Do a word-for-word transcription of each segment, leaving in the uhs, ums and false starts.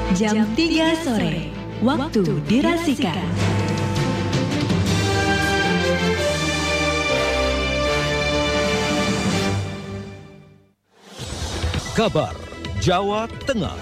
jam tiga sore, waktu dirasikan. Kabar Jawa Tengah.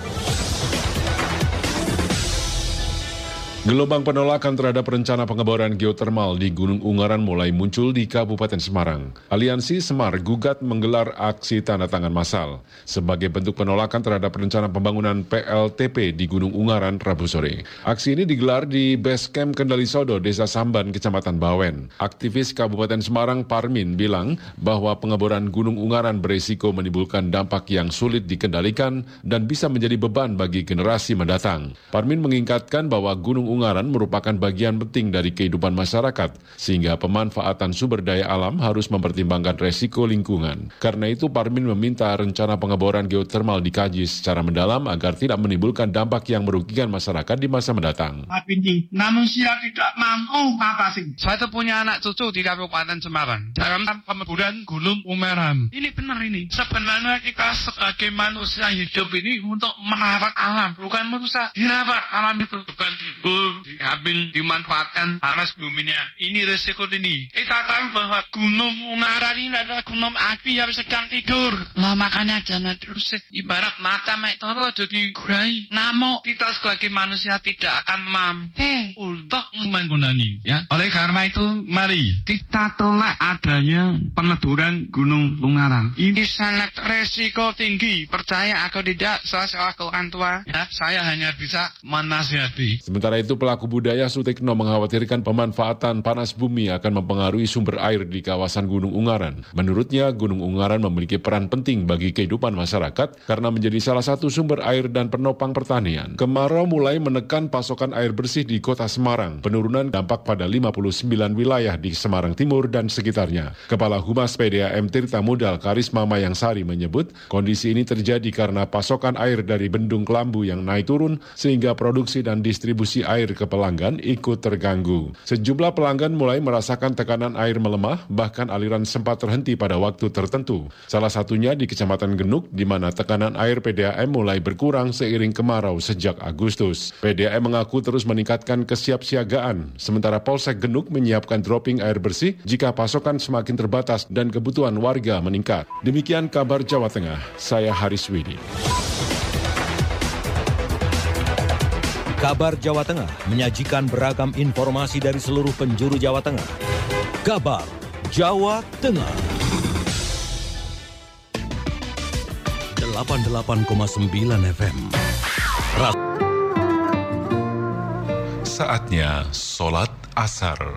Gelombang penolakan terhadap rencana pengeboran geotermal di Gunung Ungaran mulai muncul di Kabupaten Semarang. Aliansi Semar Gugat menggelar aksi tanda tangan massal sebagai bentuk penolakan terhadap rencana pembangunan P L T P di Gunung Ungaran Rabu sore. Aksi ini digelar di Base Camp Kendali Sodo, Desa Samban, Kecamatan Bawen. Aktivis Kabupaten Semarang Parmin bilang bahwa pengeboran Gunung Ungaran berisiko menimbulkan dampak yang sulit dikendalikan dan bisa menjadi beban bagi generasi mendatang. Parmin mengingatkan bahwa Gunung Ungaran merupakan bagian penting dari kehidupan masyarakat, sehingga pemanfaatan sumber daya alam harus mempertimbangkan resiko lingkungan. Karena itu, Parmin meminta rencana pengeboran geotermal dikaji secara mendalam agar tidak menimbulkan dampak yang merugikan masyarakat di masa mendatang. Manusia tidak mampu mengatasi. Saya tuh punya anak cucu di Kabupaten Semarang dalam pengeboran Gunung Ungaran. Ini benar ini. Sebenarnya kita sebagai manusia hidup ini untuk merawat alam, bukan merusak. Dirawat alam itu bukan timbul, diambil, dimanfaatkan panas buminya. Ini resiko ini. Kita tahu bahwa Gunung Ungaran ini adalah gunung api yang sedang tidur. Lah makanya jangan terus ibarat mata mek toro jadi gurai. Namo kita sebagai manusia tidak akan mampu untuk menggunani. Ya. Oleh karena itu, mari kita tolak adanya peleburan Gunung Ungaran. Ini sangat resiko tinggi. Percaya atau tidak, saya selaku orang tua, ya, saya hanya bisa menasihati. Sementara itu, pelaku budaya Sutikno mengkhawatirkan pemanfaatan panas bumi akan mempengaruhi sumber air di kawasan Gunung Ungaran. Menurutnya, Gunung Ungaran memiliki peran penting bagi kehidupan masyarakat karena menjadi salah satu sumber air dan penopang pertanian. Kemarau mulai menekan pasokan air bersih di kota Semarang. Penurunan dampak pada lima puluh sembilan wilayah di Semarang Timur dan sekitarnya. Kepala Humas P D A M Tirta Modal Karisma Mayangsari menyebut, kondisi ini terjadi karena pasokan air dari Bendung Kelambu yang naik turun sehingga produksi dan distribusi air ke pelanggan ikut terganggu. Sejumlah pelanggan mulai merasakan tekanan air melemah, bahkan aliran sempat terhenti pada waktu tertentu. Salah satunya di Kecamatan Genuk, di mana tekanan air P D A M mulai berkurang seiring kemarau sejak Agustus. P D A M mengaku terus meningkatkan kesiapsiagaan, sementara Polsek Genuk menyiapkan dropping air bersih jika pasokan semakin terbatas dan kebutuhan warga meningkat. Demikian kabar Jawa Tengah, saya Haris Widi. Kabar Jawa Tengah menyajikan beragam informasi dari seluruh penjuru Jawa Tengah. Kabar Jawa Tengah. delapan puluh delapan koma sembilan F M. Saatnya sholat asar.